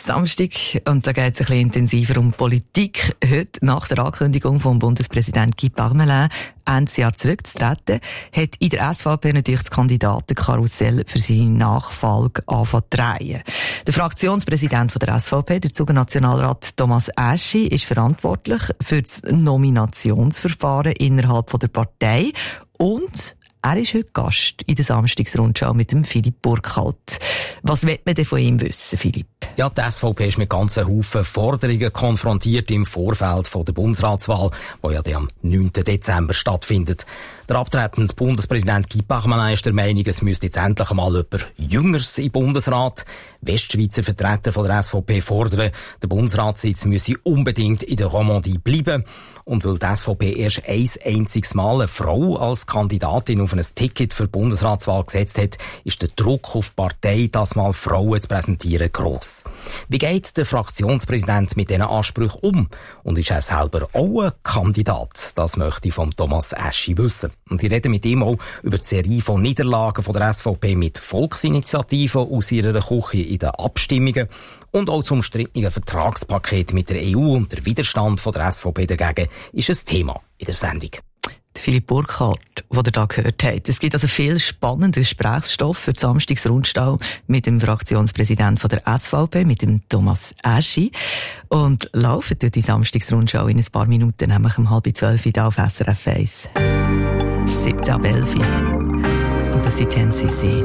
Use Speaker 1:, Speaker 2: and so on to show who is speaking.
Speaker 1: Samstag und da geht es ein bisschen intensiver um Politik. Heute, nach der Ankündigung vom Bundespräsident Guy Parmelin, Ende Jahr zurückzutreten, hat in der SVP natürlich das Kandidatenkarussell für seine Nachfolge angefangen zu drehen. Der Fraktionspräsident von der SVP, der Zuger-Nationalrat Thomas Aeschi, ist verantwortlich für das Nominationsverfahren innerhalb der Partei und er ist heute Gast in der Samstagsrundschau mit dem Philipp Burkhalter. Was will man denn von ihm wissen, Philipp?
Speaker 2: Ja, die SVP ist mit ganzen Haufen Forderungen konfrontiert im Vorfeld der Bundesratswahl, die ja am 9. Dezember stattfindet. Der abtretende Bundespräsident Guy Parmelin ist der Meinung, es müsste jetzt endlich einmal jemand Jüngeres im Bundesrat. Westschweizer Vertreter von der SVP fordern, der Bundesratssitz müsse unbedingt in der Romandie bleiben. Und weil die SVP erst ein einziges Mal eine Frau als Kandidatin auf ein Ticket für die Bundesratswahl gesetzt hat, ist der Druck auf die Partei, das mal Frauen zu präsentieren, gross. Wie geht der Fraktionspräsident mit diesen Ansprüchen um? Und ist er selber auch ein Kandidat? Das möchte ich von Thomas Aeschi wissen. Und ich rede mit ihm auch über die Serie von Niederlagen von der SVP mit Volksinitiativen aus ihrer Küche in den Abstimmungen und auch zum umstrittenen Vertragspaket mit der EU und der Widerstand von der SVP dagegen ist ein Thema in der Sendung.
Speaker 1: Philipp Burkhalter, den ihr da gehört habt. Es gibt also viel spannenden Gesprächsstoff für die Samstagsrundschau mit dem Fraktionspräsidenten von der SVP, mit dem Thomas Aeschi. Und laufen die Samstagsrundschau in ein paar Minuten, nämlich um 11:30 hier auf SRF 1. 17:11 und das sind NCC.